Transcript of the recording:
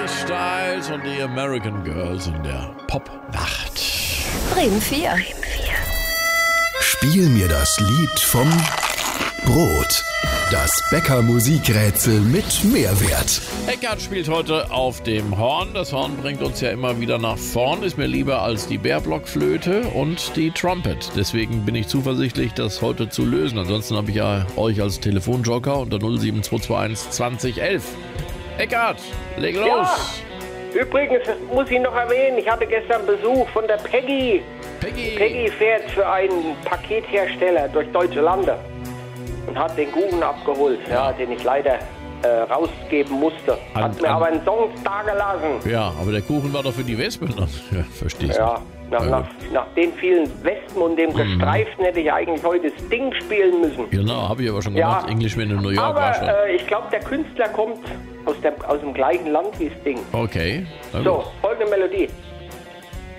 Styles und die American Girls in der Popnacht. Bremen 4. Spiel mir das Lied vom Brot. Das Bäcker-Musikrätsel mit Mehrwert. Eckart spielt heute auf dem Horn. Das Horn bringt uns ja immer wieder nach vorn. Ist mir lieber als die Bärblockflöte und die Trumpet. Deswegen bin ich zuversichtlich, das heute zu lösen. Ansonsten habe ich ja euch als Telefonjoker unter 07221 2011. Eckart, leg los. Ja. Übrigens muss ich noch erwähnen, ich hatte gestern Besuch von der Peggy. Peggy fährt für einen Pakethersteller durch deutsche Lande und hat den Kuchen abgeholt, ja, den ich leider rausgeben musste. Hat mir aber einen Song dagelassen. Ja, aber der Kuchen war doch für die Wespen. Ja, verstehst du. Ja, nach den vielen Wespen und dem Gestreiften hätte ich eigentlich heute Sting spielen müssen. Genau, habe ich aber schon gemacht. Ja. Englishman in New York Aber war schon. ich glaube, der Künstler kommt aus dem gleichen Land wie Sting. Okay. So, folgende Melodie.